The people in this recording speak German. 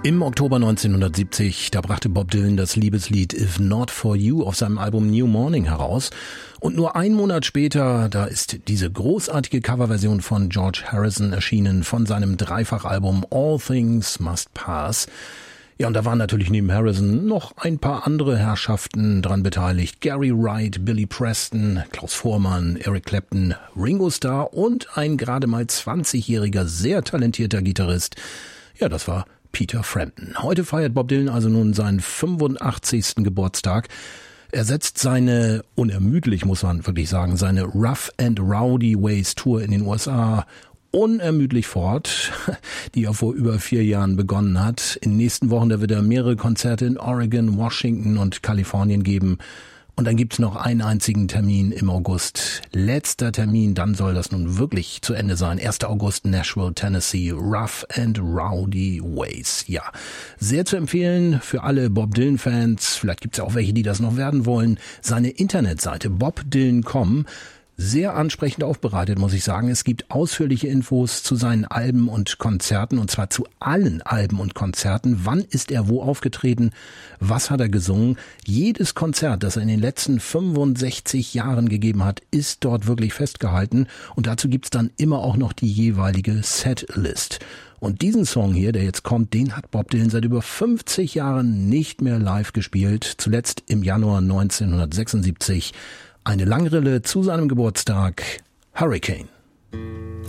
Im Oktober 1970, da brachte Bob Dylan das Liebeslied If Not For You auf seinem Album New Morning heraus. Und nur einen Monat später, da ist diese großartige Coverversion von George Harrison erschienen von seinem Dreifachalbum All Things Must Pass. Ja, und da waren natürlich neben Harrison noch ein paar andere Herrschaften dran beteiligt. Gary Wright, Billy Preston, Klaus Voormann, Eric Clapton, Ringo Starr und ein gerade mal 20-jähriger, sehr talentierter Gitarrist. Ja, das war Peter Frampton. Heute feiert Bob Dylan also nun seinen 85. Geburtstag. Er setzt seine, unermüdlich muss man wirklich sagen, seine Rough and Rowdy Ways Tour in den USA unermüdlich fort, die er vor über 4 Jahren begonnen hat. In den nächsten Wochen, da wird er mehrere Konzerte in Oregon, Washington und Kalifornien geben. Und dann gibt's noch einen einzigen Termin im August. Letzter Termin, dann soll das nun wirklich zu Ende sein. 1. August, Nashville, Tennessee, Rough and Rowdy Ways. Ja, sehr zu empfehlen für alle Bob Dylan-Fans. Vielleicht gibt's ja auch welche, die das noch werden wollen. Seine Internetseite bobdylan.com. Sehr ansprechend aufbereitet, muss ich sagen. Es gibt ausführliche Infos zu seinen Alben und Konzerten, und zwar zu allen Alben und Konzerten. Wann ist er wo aufgetreten? Was hat er gesungen? Jedes Konzert, das er in den letzten 65 Jahren gegeben hat, ist dort wirklich festgehalten. Und dazu gibt's dann immer auch noch die jeweilige Setlist. Und diesen Song hier, der jetzt kommt, den hat Bob Dylan seit über 50 Jahren nicht mehr live gespielt. Zuletzt im Januar 1976. Eine Langrille zu seinem Geburtstag, Hurricane.